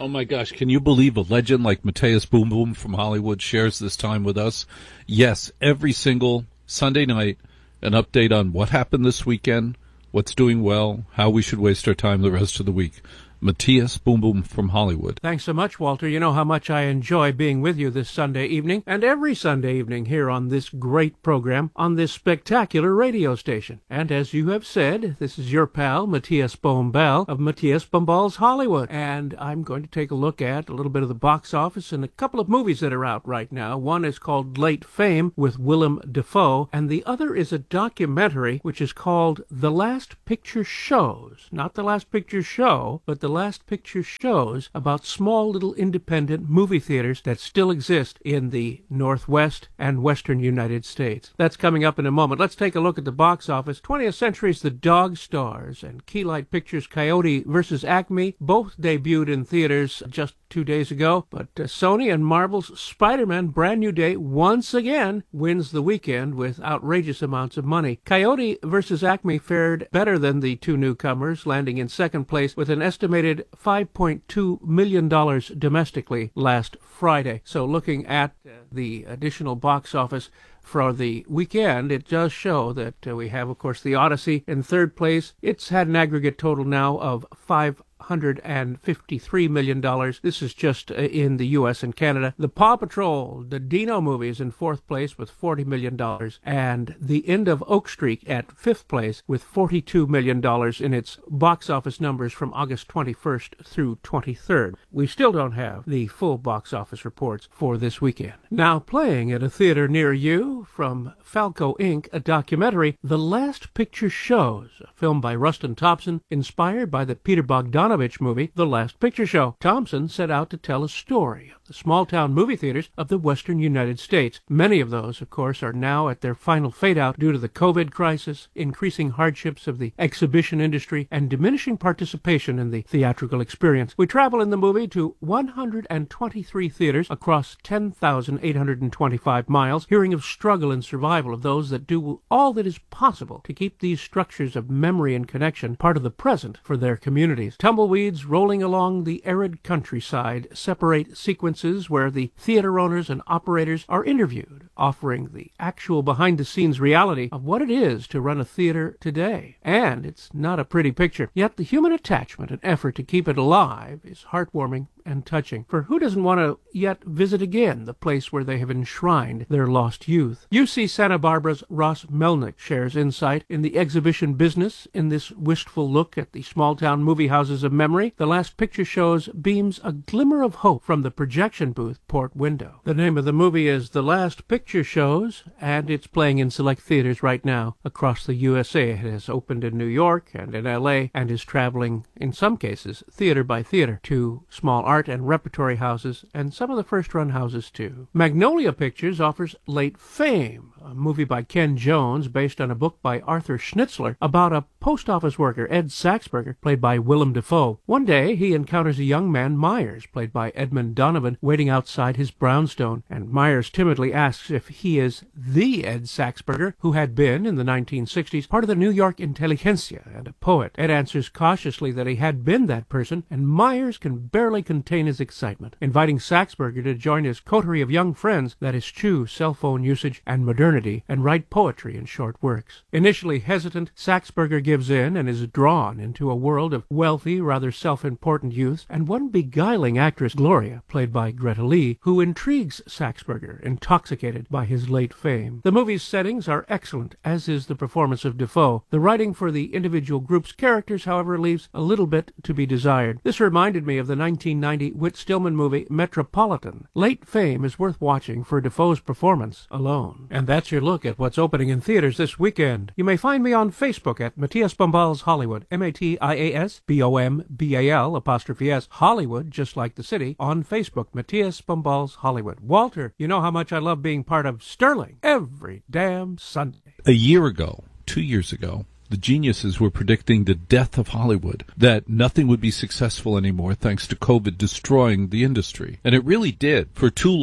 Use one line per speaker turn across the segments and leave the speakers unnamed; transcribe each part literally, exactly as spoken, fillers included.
Oh my gosh, can you believe a legend like Matthias Boom Boom from Hollywood shares this time with us? Yes, every single Sunday night, an update on what happened this weekend, what's doing well, how we should waste our time the rest of the week. Matthias Boom Boom from Hollywood.
Thanks so much, Walter. You know how much I enjoy being with you this Sunday evening and every Sunday evening here on this great program on this spectacular radio station. And as you have said, this is your pal, Matthias Bombal of Matthias Bombal's Hollywood. And I'm going to take a look at a little bit of the box office and a couple of movies that are out right now. One is called Late Fame with Willem Dafoe, and the other is a documentary which is called The Last Picture Shows. Not The Last Picture Show, but The Last Picture Shows, about small little independent movie theaters that still exist in the Northwest and Western United States. That's coming up in a moment. Let's take a look at the box office. twentieth Century's The Dog Stars and Keylight Pictures' Coyote versus Acme both debuted in theaters just two days ago, but uh, Sony and Marvel's Spider-Man Brand New Day once again wins the weekend with outrageous amounts of money. Coyote versus Acme fared better than the two newcomers, landing in second place with an estimated five point two million dollars domestically last Friday. So looking at uh, the additional box office for the weekend, it does show that uh, we have, of course, The Odyssey in third place. It's had an aggregate total now of five hundred fifty-three million dollars. This is just uh, in the U S and Canada. The Paw Patrol, the Dino movie, is in fourth place with forty million dollars, and The End of Oak Street at fifth place with forty-two million dollars in its box office numbers from August twenty-first through twenty-third. We still don't have the full box office reports for this weekend. Now playing at a theater near you, from Falco Incorporated, a documentary, The Last Picture Shows, a film by Rustin Thompson, inspired by the Peter Bogdanovich movie, The Last Picture Show. Thompson set out to tell a story of the small-town movie theaters of the western United States. Many of those, of course, are now at their final fade-out due to the COVID crisis, increasing hardships of the exhibition industry, and diminishing participation in the theatrical experience. We travel in the movie to one hundred twenty-three theaters across ten thousand eight hundred twenty-five miles, hearing of struggle and survival of those that do all that is possible to keep these structures of memory and connection part of the present for their communities. Tumbleweeds rolling along the arid countryside separate sequences where the theater owners and operators are interviewed, offering the actual behind-the-scenes reality of what it is to run a theater today. And it's not a pretty picture, yet the human attachment and effort to keep it alive is heartwarming and touching. For who doesn't want to yet visit again the place where they have enshrined their lost youth? U C Santa Barbara's Ross Melnick shares insight in the exhibition business in this wistful look at the small-town movie houses of memory. The Last Picture Shows beams a glimmer of hope from the projection booth port window. The name of the movie is The Last Picture Shows, and it's playing in select theaters right now across the U S A. It has opened in New York and in L A and is traveling, in some cases, theater by theater to small art and repertory houses, and some of the first-run houses, too. Magnolia Pictures offers Late Fame, a movie by Ken Jones based on a book by Arthur Schnitzler about a post office worker, Ed Saxberger, played by Willem Dafoe. One day, he encounters a young man, Myers, played by Edmund Donovan, waiting outside his brownstone, and Myers timidly asks if he is the Ed Saxberger, who had been, in the nineteen sixties, part of the New York intelligentsia and a poet. Ed answers cautiously that he had been that person, and Myers can barely contain his excitement, inviting Saxberger to join his coterie of young friends that eschew cell phone usage and modernity and write poetry in short works. Initially hesitant, Saxberger gives in and is drawn into a world of wealthy, rather self-important youths, and one beguiling actress, Gloria, played by Greta Lee, who intrigues Saxberger, intoxicated by his late fame. The movie's settings are excellent, as is the performance of Dafoe. The writing for the individual group's characters, however, leaves a little bit to be desired. This reminded me of the nineteen ninety Whit Stillman movie Metropolitan. Late Fame is worth watching for Dafoe's performance alone. And that's your look at what's opening in theaters this weekend. You may find me on Facebook at Matthias Bombal's Hollywood, M A T I A S B O M B A L apostrophe S, Hollywood, just like the city, on Facebook, Matthias Bombal's Hollywood. Walter, you know how much I love being part of Sterling every damn Sunday.
A year ago, two years ago, the geniuses were predicting the death of Hollywood, that nothing would be successful anymore thanks to COVID destroying the industry. And it really did for too long.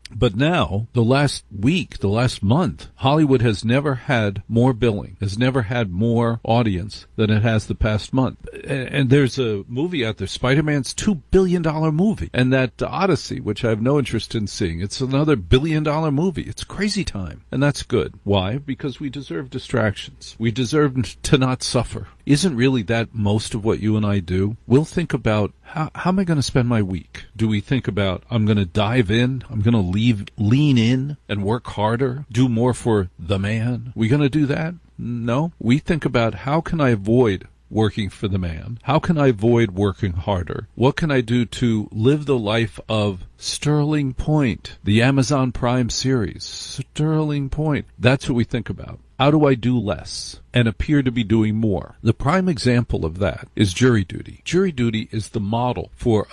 But now, the last week, the last month, Hollywood has never had more billing, has never had more audience than it has the past month. And, and there's a movie out there, Spider-Man's two billion dollars movie. And that Odyssey, which I have no interest in seeing, it's another billion dollar movie. It's crazy time. And that's good. Why? Because we deserve distractions. We deserve to not suffer. Isn't really that most of what you and I do? We'll think about, how, how am I going to spend my week? Do we think about, I'm going to dive in, I'm going to leave, lean in and work harder, do more for the man? We going to do that? No. We think about, how can I avoid working for the man? How can I avoid working harder? What can I do to live the life of Sterling Point, the Amazon Prime series? Sterling Point. That's what we think about. How do I do less and appear to be doing more? The prime example of that is Jury Duty. Jury Duty is the model for